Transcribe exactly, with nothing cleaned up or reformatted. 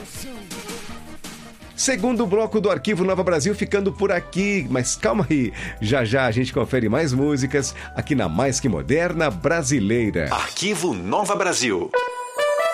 Segundo bloco do Arquivo Nova Brasil ficando por aqui, mas calma aí, já já a gente confere mais músicas aqui na Mais Que Moderna Brasileira. Arquivo Nova Brasil.